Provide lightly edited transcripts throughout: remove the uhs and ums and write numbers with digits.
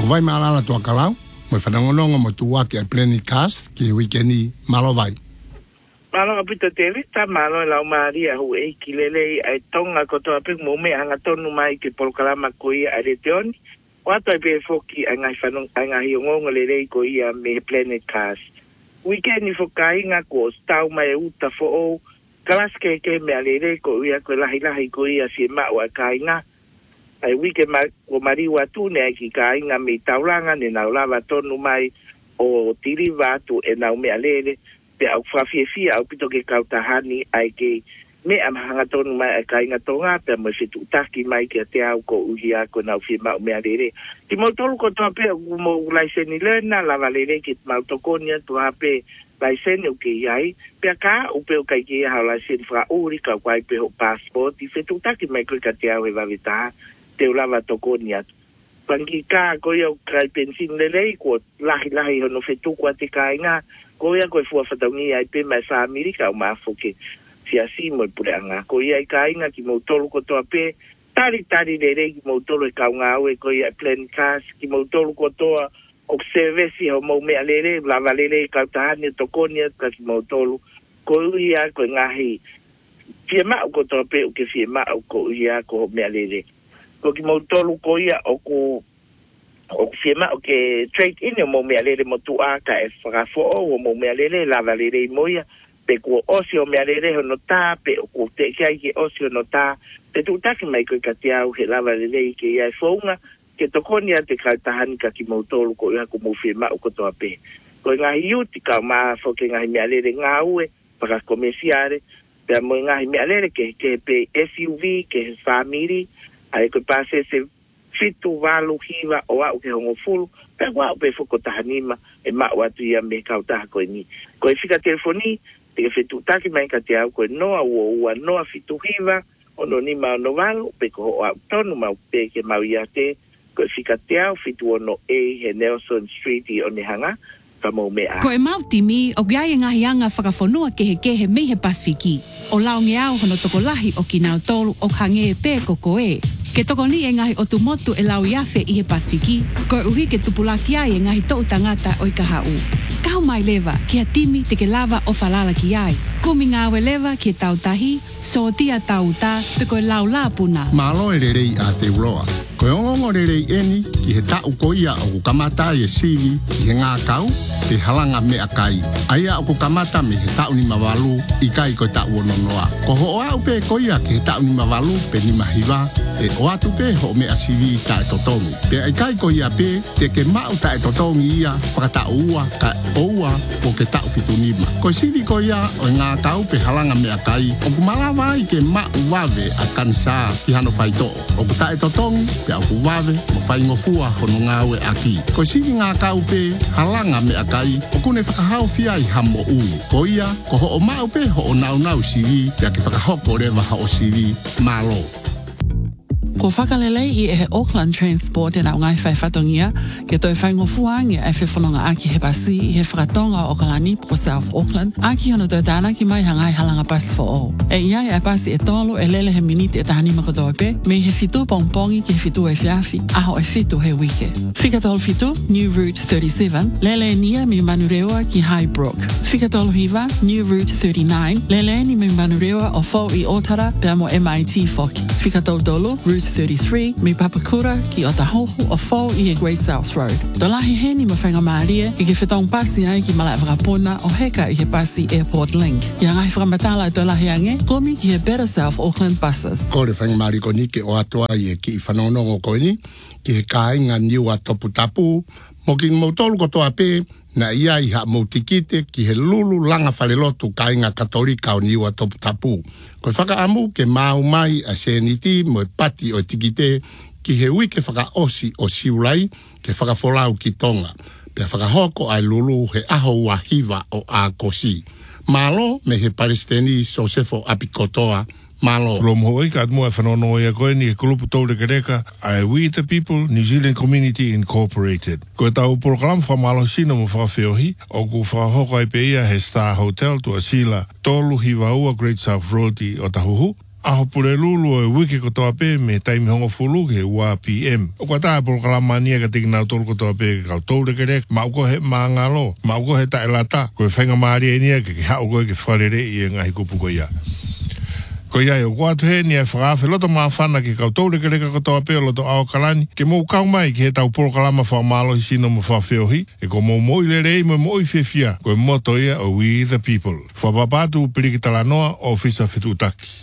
vai malala tua kalau, mo whanangononga mo tua ki a Plenicast ki weekendi malo vai. Malo apita tele ta malo la Maria hu e kilele ai tonga ko to apik mo me anga tonu mai ki polkalama ko ia areteoni. Wata be foki anga fanong anga hiongo le ko ia me Plenicast. Weekendi fokai nga ko stau mai uta fo o klaske ke me alere ko ia ko lahi ko ia si ma wa kai nga. Ai weekend ma ko mari watu ne ki kai nga me taulanga ne na lava tonu mai o tiri vatu e na me alere. Pe au whawhiawhia au pito ke kautahani ai ke me am hanga tonu mai ai kai ngā tonga pe mo whitu taki mai ke te au ko uhi a ko nau whia mau mea rere. Ki mo tolu ko toa pe au mo laiseni lena lava lere ki mau tokonia toa pe laiseni u ke iai pe a ka upe o kai ke hao laiseni wha uri ka kwai pe ho passport i whitu taki mai koe ka te au he wawitaha te u lava tokonia. Pangi ka ko iau kai pensin lelei ko lahi hono whitu kua te kai ngā ko ia ko fua fataungi ai pe mai sa Amerika o mafoke sia si mo pure anga ko ia kai nga ki mo tolu ko to pe tari le ki mo tolu ka nga o ko ia Plenicast ki mo tolu ko to observe si ho mo me alere la valere ka tani to konia ka ki mo tolu ko ia ko nga hi fiema ko to pe ke fiema ko ia ko me alere ko ki mo tolu ko ia o ko o fiema o ke trade in mo me alere mo tu a ka e frafo o mo me alere la valere moia pe ko osio me alere no ta pe o te kai ke osio no ta te tu ta ki mai ko ka te au he la valere ke ia fonga ke to konia te ka tahani ka ki mo tolu ko ia ko mo fiema o ko to pe ko nga hiuti ka ma fo ke nga me alere nga ue para comerciare pe mo nga me alere ke pe SUV ke family ai ko pase se fitu walu hiwa o au ke hongo fulu, pe wau pe foko tahanima e ma watu ia me kautaha koe ni. Koe fika telefoni, te fitu taki mai ka te au koe noa ua noa fitu hiwa, ono ni mau no walu, pe ko o au tonu mau pe ke mau ia te, koe fika te au fitu ono he Nelson Street i one hanga, ka mau mea. Koe mau timi, o giai ngahi anga whakafonua ke he me he Pasifiki, o lau nge au hono toko lahi o ki nau tolu o hange pe ko koe. Ke toko ni e ngahi o tu motu e lau iafe i he Pasifiki, koe uhi ke tupulaki ai e ngahi tou tangata o i ka hau. Kau mai lewa, ki a timi te ke lava o falala ki ai. Kumi ngāwe lewa ki e tau tahi, so tia tau ta, pe koe lau la puna. Malo e rerei a te uroa. Koe ongongo rerei eni, ki he tau koia o kukamata i e sivi, i he ngā kau, pe halanga me a kai. Aia o kukamata me he tau ni mawalu, i kai koe tau ononoa. Ko ho au pe koia ki he tau ni mawalu, pe ni mahiwa, e o atu pe ho me a sivi ta e totongi. Pe ai kai koia pe, te ke mau ta e totongi ia, whakata ua, ka oua o ke tau fitunima. Ko sivi koia o ngā kau pe halanga me a kai, o kumalawa i ke mau wave a kansa ki hano whaito. O kuta e totongi, pe au kuwave, mo whaingofua hono ngāwe aki. Ko sivi ngā kau pe halanga me a kai, o kune whakahau fia i hamo ui. Ko ia, ko ho o mau pe ho o nau sivi, pe a ke whakahoko rewa ha o sivi malo. Ko whakalelei i e he Auckland Transport e nau ngai whai whatongia, ke toi whaingofua nge e whewhanonga aki he basi i he whakatonga o Kalani po South Auckland, aki hono toi tāna ki mai hangai halanga basi fo o. E ia e basi e tolo e lele he miniti e tahanima ko toi pe, me he fitu pongpongi ki he fitu e whiawhi, aho e fitu he wike. Whikatolo fitu, New Route 37, lele nia me manurewa ki Highbrook. Whikatolo hiva, New Route 39, lele ni me manurewa o fo i Otara, pe amo MIT foki. Whikatolo dolo, Route 33, me Papakura ki o tahohu o fo i he Great South Road. Do lahi he ni mawhainga maaria i ke whetong pasi ai ki malai whakapona o heka i he pasi Airport Link. Ia ngai whakamatala i do lahi ange, komi ki he Better South Auckland buses. Ko re whainga maari ko ni ke o atua i e ki i whanonongo ko ni, ki he kāinga niu a topu tapu, mo ki mautolu ko toa pe, na ia i ha mautikite ki he lulu langa whalelotu kāinga katolika o niu a topu tapu. Ko whakaamu ke mau mai a seniti mo e pati o tikite ki he wike whakaosi o siulai ke whakafolau ki tonga. Pea whakahoko ai lulu he aho ua hiva o a kosi. Malo me he Palestini Sosefo Apikotoa malo. Lomo oi ka mua whanono ia koe ni e kulupu tau reka ai We the People New Zealand Community Incorporated. Ko e tau program whamalo sino mo whawhiohi o ku whahoko ai pe ia he Star Hotel tua sila tolu hiwa ua Great South Road i o tahuhu. Aho pure lulu e wiki ko toa pe me taimi hongo fulu ke ua PM. O kwa taa por kalamania ka tiki nau tolu ko toa pe ka tolu ke rek. Ma uko he maangalo. Ma uko he ta elata. Ko e whenga maari e nia ke hao koe ke wharere i e ngahi kupu ko ia. Ko ia o kwa tu he ni e whakawhi loto maa whana ki kau tolu ke reka ko toa pe o loto ao kalani. Ke mou kau mai ki he tau por kalama wha malo hi sino mo wha whiohi. E ko mou moi le rei mo moi whiwhia. Ko e moto ia o We the People. Wha papatu piriki talanoa o Fisa Fitutaki.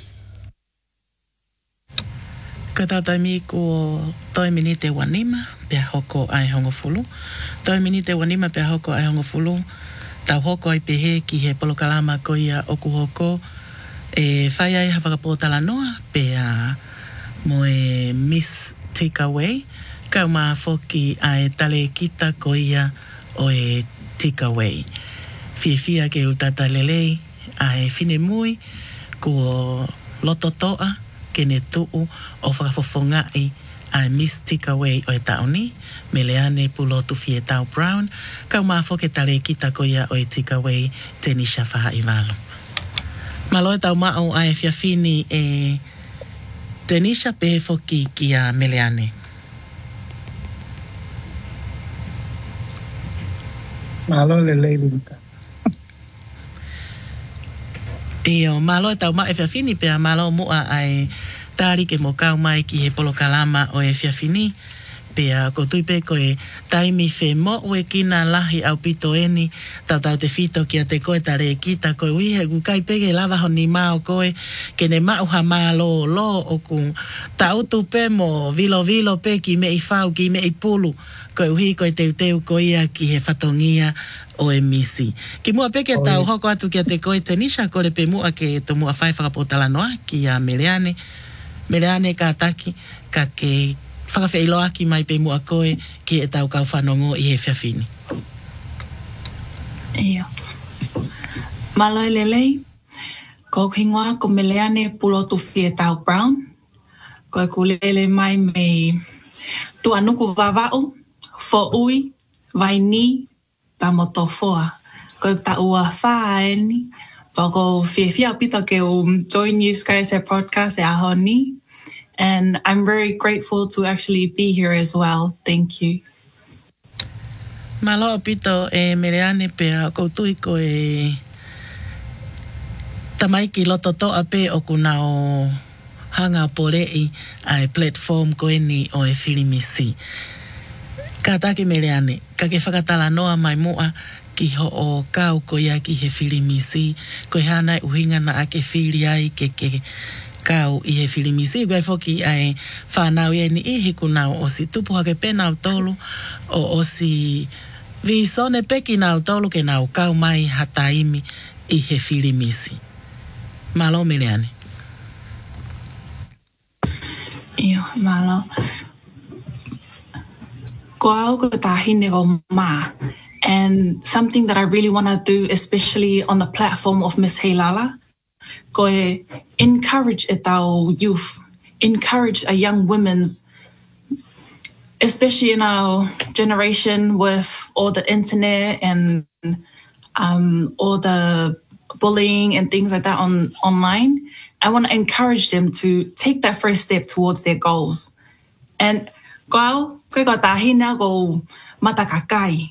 Ka tautami ko toi minite wanima pia hoko ai hongo fulu. Toi minite wanima pia hoko ai hongo fulu. Tau hoko ai pehe ki he polokalama ko ia oku hoko. E whai ai hawakapotala noa pia mo e Miss Takeaway. Kau maa foki ai tale kita ko ia o e Takeaway. Fia ke utata lelei ai fine mui ko loto toa kene tuu o whakafofongai a Miss Takeaway o e taoni, me leane pulotu fie tau Brown, kau mafo ke tale kita ko ia o e Takeaway Tenisha whaha i walo. Malo e tau mao a e fiafini e Tenisha pehe foki ki a Meleane. Malo le leilinta. Io, malo e tau ma e fiafini pea malo mua ai tari ke mo kau mai ki he polokalama o e fiafini pea ko tuipe ko e taimi fe mo ue kina lahi au pito eni tau te fito ki a te koe tare e kita koe uihe kukai pege lava honi mao koe ke ne mauha maa lo o ku tautu pe mo vilo pe ki me i whau ki me i pulu koe uhi koe teu ko ia ki he whatongia o e misi. Ki mua peke tau hoko atu ki a te koe Tenisha kore pe mua ke to mua whai whakapotala noa ki a Meleane. Meleane ka taki ka ke whakawhailoa ki mai pe mua koe ki e tau kau whanongo i he whiawhini. Ia. Malo e lelei, ko hingoa ko Meleane pulotu fie tau Brown. Ko e kulele mai me tuanuku vavau, fo ui, vai ni, pa motofoa. Ko ta ua whaeni, ko fia pita ke join you guys at podcast e aho ni. And I'm very grateful to actually be here as well. Thank you. Malo pito e Meleane pea koutui ko e tamaiki loto toa pe o kuna o hanga porei ai platform ko ni o e filimisi. Ka take Meleane, ka ke whakatala noa mai mua ki ho o kau ko ia ki he filimisi, ko e hana uhinga na ake fili ai ke kau i he filimisi. Gai foki ai whanau i ni i hiku nau o si tupu hake pena au tolu o si visone peki nau tolu ke nau kau mai hataimi i he filimisi. Malo Meleane. Ia, malo. Ko au ko tahine ko ma. And something that I really want to do, especially on the platform of Miss Heilala, ko e encourage it our youth, encourage a young women's, especially in our generation with all the internet and all the bullying and things like that online. I want to encourage them to take that first step towards their goals. And ko tahina ko matakakai.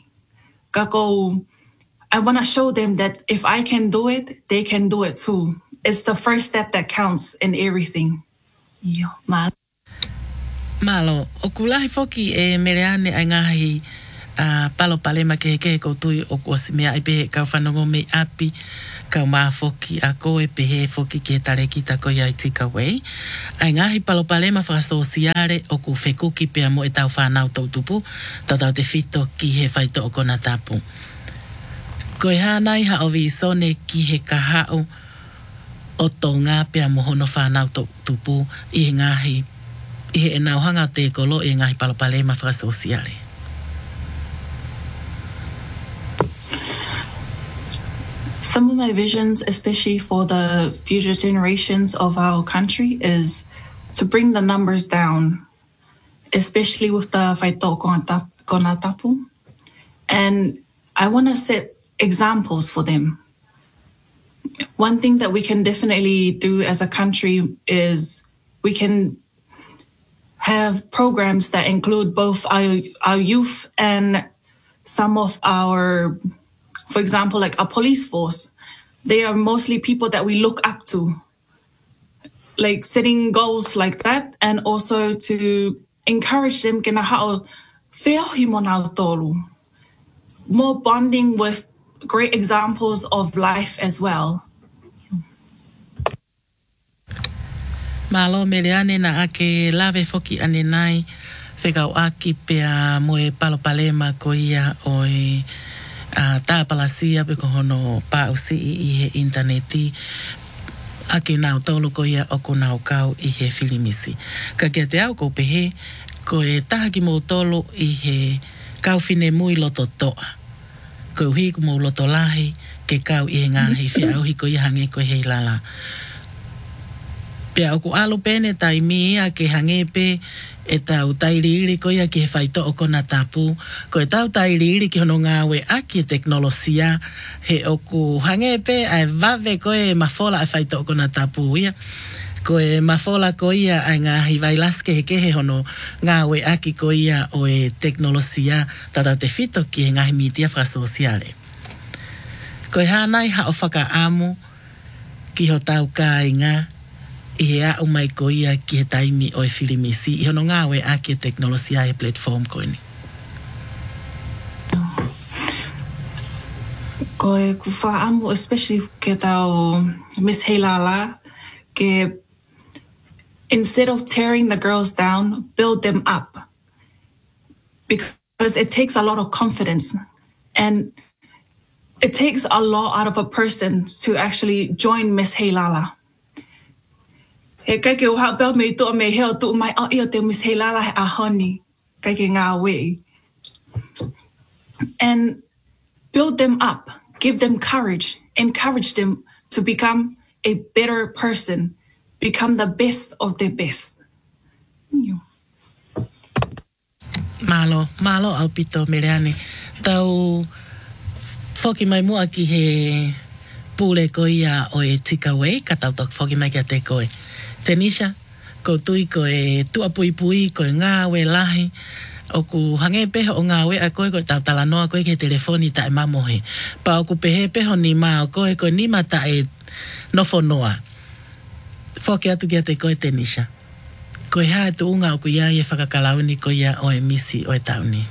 I want to show them that if I can do it, they can do it too. It's the first step that counts in everything. Iyo, malo. Malo, o kulahi foki e Meleane ai ngahi palo palema ke koutui o kua si mea i pehe kau whanongo me api kau maa foki a koe pehe foki ke tare kita ko ia i Takeaway. Ai ngahi palo palema whakasosiare o ku whekuki pea mo e tau whanau tautupu tau te fito ki he whaito o kona tapu. Ko e hanai ha ovi sone ki he kahao o tō ngā pea mohono whanau tautupu i he ngahi i he enauhanga te kolo i ngahi palo palema whakasosiare. Some of my visions, especially for the future generations of our country, is to bring the numbers down, especially with the Whaito Kona Tapu. And I want to set examples for them. one thing that we can definitely do as a country is we can have programs that include both our youth and some of our, for example, like our police force. They are mostly people that we look up to, like setting goals like that, and also to encourage them more bonding with great examples of life as well. Malo meleane na ake lave foki ane nai whekau aki pia moe palopalema ko ia oi tāpalasia pe ko hono pausi I he interneti ake nau tolu ko ia o ko nau kau I he filimisi. Ka kia te au ko pehe ko e tahaki mō tolu I he kau fine mui loto toa. Ko uhi ko mō loto lahi ke kau I he ngahi whia auhi ko ia hange ko hei lala. Pea oku alo pene tai mi a ke hange pe e tau tairiri ko ia ki he whaito o kona tapu. Ko e tau tairiri ki hono ngāwe a ki teknolosia he oku hange pe a vave ko e mafola a whaito o kona tapu ia. Ko e mafola ko ia a ngāhi vailaske he kehe hono ngāwe a ki ko ia o e teknolosia tata te whito ki he ngahi mitia whakasosiale. Ko e hānai ha o whakaamu ki ho tau ka inga I he au mai ko ia ki he taimi o e filimisi. I hono ngāwe a ki e teknolosia e platform ko ni. Ko e ku whaamu, especially ke tau Miss Heilala, ke instead of tearing the girls down, build them up. Because it takes a lot of confidence. And it takes a lot out of a person to actually join Miss Heilala. He kai ke uha pēo me toa me heo tu mai o ia te Miss Heilala he ahoni, kai ke ngā wei. And build them up, give them courage, encourage them to become a better person, become the best of their best. Malo au pito meleane. Tau whoki mai mua ki he pule ko ia o e tika wei, ka tau tok whoki mai kia te koe. Tenisha, ko tui ko e tua pui pui, ko e ngā we lahi, o ku hange peho o ngā we a koe ko e tau talanoa koe ke telefoni ta e mamohe. Pa o ku pehe peho ni mā o koe ko ni mata e nofo noa. Whoki atu kia te koe Tenisha. Ko e hae tu unga o ku ia e whakakalauni ko ia o e misi o e tauni.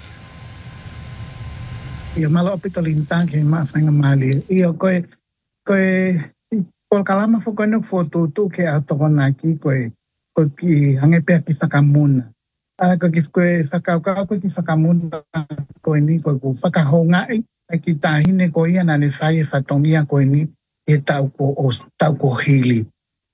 Ia malo opito lintang ke maa whainga mali. Ia koe Polkalama whako nuk whotutu ke atokona ki koe ki hange pia ki whakamuna. Ko ki whakaukau koe ki whakamuna koe ni koe ku whakahonga ki tāhine koe ia nane whai e whatongia koe ni e tau ko hili.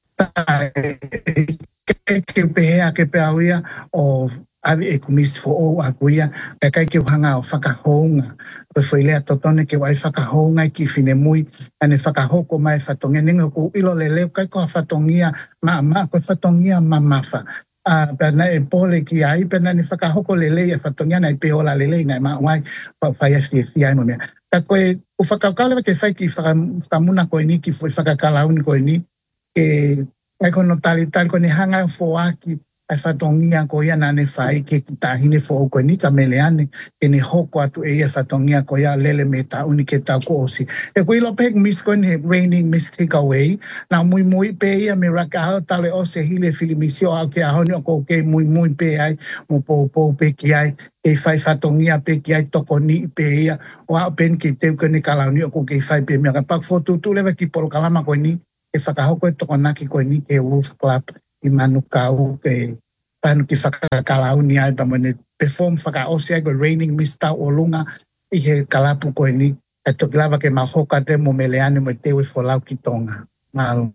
Ke pehea ke peawia o avi e kumisi fo o akuia e kai ke hanga o whakahonga. Koe whailea totone ke wai whakahonga ki whine mui ane whakahoko mai whatongia. Nenga ko ilo leleo kai ko whatongia koe whatongia mamafa. Pena e pole ki ai pena ni whakahoko lelei e whatongia na i peola lelei na i maa wai whai ai mo mea. Ka koe u whakaukalewa ke whai ki whakamuna koe ni ki whakakalauni koe ni ke ai kono tali koe ni hanga o foaki ai whatongia ko ia nane whai ke ki tāhine fo o koe ni ka meleane ke ni hoko atu e ia whatongia ko ia lele me tauni ke tau ko osi. E koe ilo pek mis koe ni raining miss take away na mui pe ia me raka hao tale o se hile filimisio au ke ahoni o ko ke mui pe ai mo po pe ki ai e whai whatongia pe ki ai toko ni pe ia o au pen ki teu ke ni kalauni o ko ke whai pe mea ka pak fotutu lewa ki Polokalama koe ni e whakahoko e toko naki koe ni ke Wolf Club I manukau ke panu ki whakakalau ni ai pamane perform whakaosi ai ko raining mista o lunga I he kalapu koe ni e toki lava ke mahoka te mo meleane mo tewe wholau ki tonga. Malo.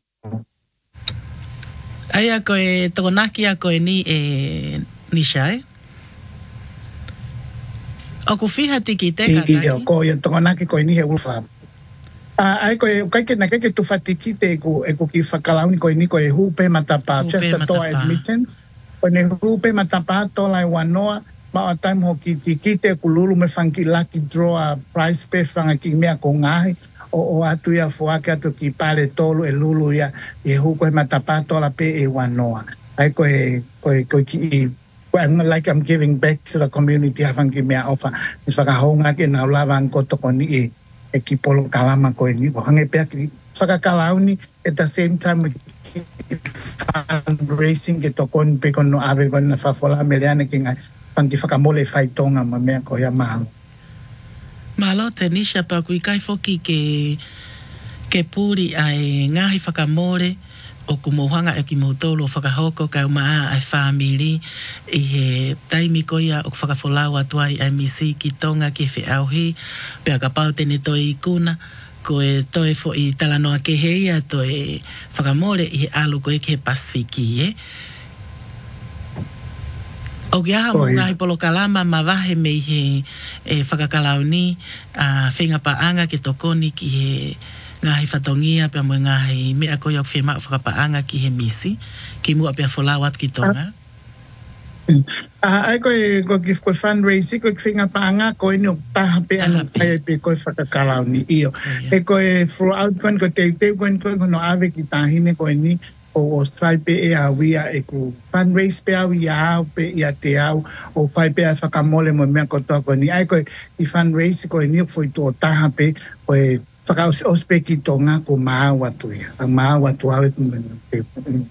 Aia koe tokonaki a koe ni e Nisha O ku whiha tiki te kataki? Ia ko ia tokonaki koe ni he Wolf. Ai koe kai tu fatiki te e ku ki whakalauni koe ni koe hupe matapa just a toa admittance koe ne hupe matapa tola I wanoa ma o time ho ki te ku lulu me whanki lucky draw a prize pay whanga ki mea ko ngahi o atu ia fuake atu ki pale tolu e lulu ia e huko e matapato la pe e wanoa. Ai koe ki like I'm giving back to the community havang ki mea ofa. Is whakahonga ke na ulawa ang kotoko ni e ki polo kalama koe ni. Hange pia ki whakakalauni at the same time fundraising ke tokon pe kono ave kono na whafola meleane ki ngai panti whakamole whai tonga ma mea ko ia mahalo. Mahalo te nisha pa kui kai foki ke puri ai ngahi whakamole o kumohanga e ki motolo whakahoko ka umaa ai whamiri i he taimi koia o whakafolau atuai ai misi ki tonga ki whi auhi pea ka pau tene toi i kuna ko e toe fo i talanoa ke heia to e whakamore i he alu ko e ke Pasifiki o kia mo ngai polo kalama ma wahe me he whakakalauni a whenga paanga ke tokoni ki he ngahi whatongia pia mo ngahi mea koia o whema whakapaanga ki he misi ki mua pia wholawat ki tonga. Ai koe fundraising koe whinga paanga koe ni o taha pe anu pai pe koe whakakalauni iyo. E koe throughout koe te koe no ave ki tahine koe ni o strai pe e awia e ku fundraise pe awia au pe ia te au o pai pe a whakamole mo mea kotoa koe ni. Ai koe i fundraise koe ni o fwoi tō taha pe koe whakaospe ki tonga ko maa watu ia. A maa watu awe pe.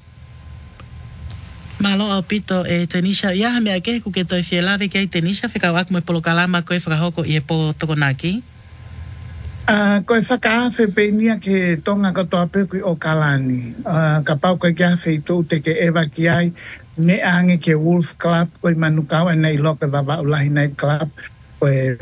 Malo au pito e Tanisha, ia mea ke ku ke toi whielawe kei Tanisha, whikawak mo e polo kalama koe whakahoko i e po tokonaki? Koe whakaafe pe nia ke tonga katoa peku o Kalani. Ka pau koe kia wheitou te ke ewa ki ai, ne ange ke Wolf Club, koe manukawa nei loke wawa ulahi nei club, koe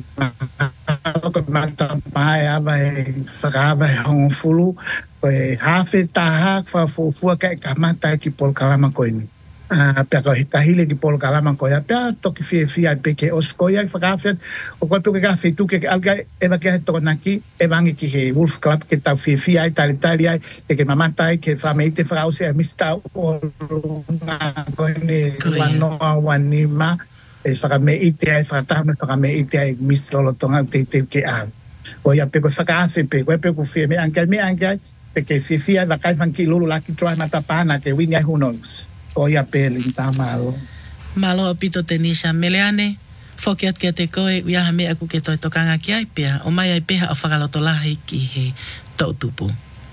mata pae awa e whakaawa e hongofulu, koe hawhe taha whafufua ka e kamata ki polo kalama koe ni. Pea koe kahile ki polo kalama koe a pea toki whia pe ke oskoia i whakawhiat o koe puke ka whetu ke alga ewa ke he tokonaki e wangi ki he Wolf Club ke tau whia ai tari ai ke mamata ai ke whameite whakause a mista o runga koe ne wanoa wanima e whakameite ai whakatahame whakameite ai mista lo tonga te ke au o ia pe koe whakawhi pe koe pe koe whia me angai ke whia wakai whanki lulu laki troa matapana ke wini ai who knows. O ia pele i tā malo. Malo o pito Tanisha. Meleane, whoki at kia te koe, uiaha mea ku ke toi tokanga ki ai pia, o mai ai peha o whakalotolahi ki he tautupu.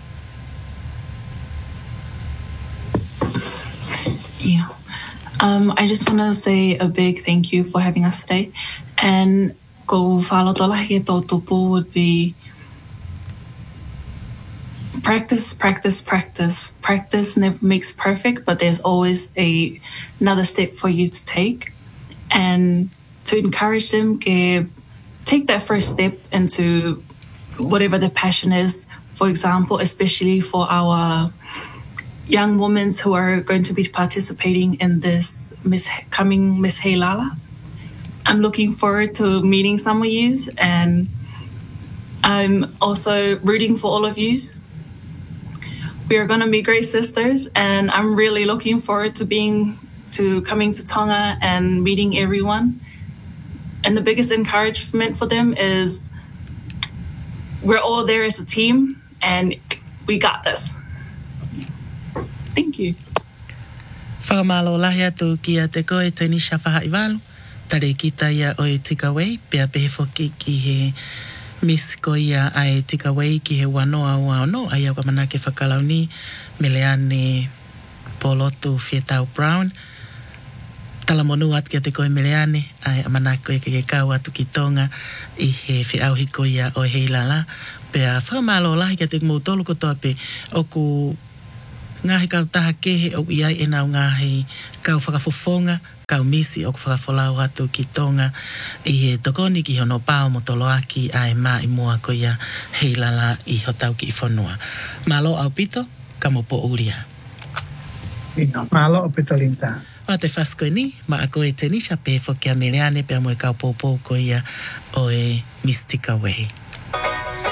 Yeah. I just want to say a big thank you for having us today. And ko whalotolahi ke tautupu would be practice. Practice never makes perfect, but there's always another step for you to take. And to encourage them, take that first step into whatever the passion is. For example, especially for our young women who are going to be participating in this coming Miss Heilala. I'm looking forward to meeting some of you, and I'm also rooting for all of you. We are going to be great sisters, and I'm really looking forward to coming to Tonga and meeting everyone. And the biggest encouragement for them is we're all there as a team, and we got this. Thank you. Whakamalo lahi atu kia te koe Tanisha Whahaiwalu, tare kita ia o e Tikawai, pia pehe whoki ki he Miss ko ia ai Tikawai ki he wanoa wano, ai au kamanake whakalauni, Meleane Polotu Fietau Brown, talamonu at kia te koe Meleane, ai amanako e ke kau atu ki Tonga, i he whiauhi ko ia o Heilala, pia whakamalo lahi kia te kumutolu kotoa pe, oku ngahi kau taha kehe o iai e nau ngahi kau whakafofonga, kau misi o whakafolau atu ki Tonga i he tokoni ki hono pao mo toloaki ai mā i mua ko ia Heilala i hotau ki i whanua. Malo au pito, ka mo po uria. Malo au pito linta. O te whasko ni, ma a koe Tanisha pe whokia Meleane pe a moe kau pōpō ko ia o e Miss Tikawai.